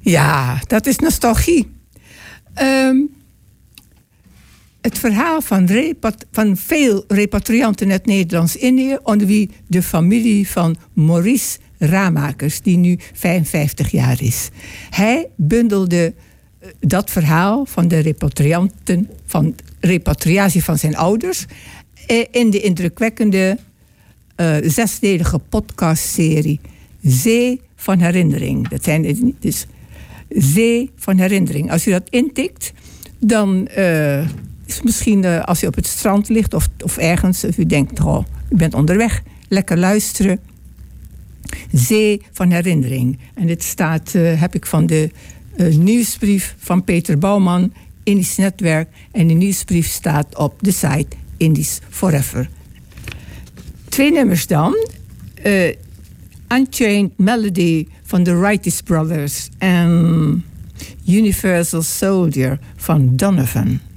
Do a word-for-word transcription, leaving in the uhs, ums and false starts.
Ja, dat is nostalgie. Um, het verhaal van, repat- van veel repatrianten uit Nederlands-Indië, onder wie de familie van Maurice Ramakers, die nu vijfenvijftig jaar is. Hij bundelde dat verhaal van de repatrianten, van repatriatie van zijn ouders, in de indrukwekkende uh, zesdelige podcastserie Zee van Herinnering. Dat zijn dus Zee van Herinnering. Als u dat intikt, dan uh, is het misschien uh, als u op het strand ligt of, of ergens, of u denkt, oh, u bent onderweg, lekker luisteren. Zee van Herinnering. En dit staat, uh, heb ik van de uh, nieuwsbrief van Peter Bouwman, Indisch Netwerk. En die nieuwsbrief staat op de site Indisch Forever. Twee nummers dan. Uh, Unchained Melody van de Righteous Brothers en Universal Soldier van Donovan.